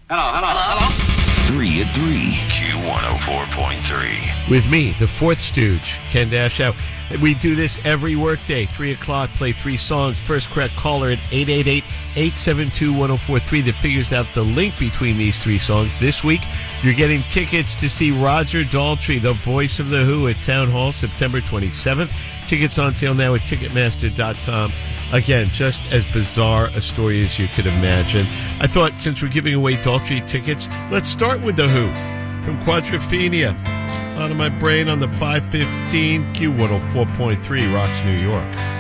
Hello. 3 at 3. Q104.3. With me, the fourth stooge, Ken Dashow. We do this every workday, 3 o'clock, play 3 songs. First correct caller at 888-872-1043 that figures out the link between these 3 songs. This week, you're getting tickets to see Roger Daltrey, the voice of The Who, at Town Hall, September 27th. Tickets on sale now at Ticketmaster.com. Again, just as bizarre a story as you could imagine. I thought since we're giving away Daltrey tickets, let's start with The Who from Quadrophenia. Out of my brain on the 515 Q104.3 Rocks, New York.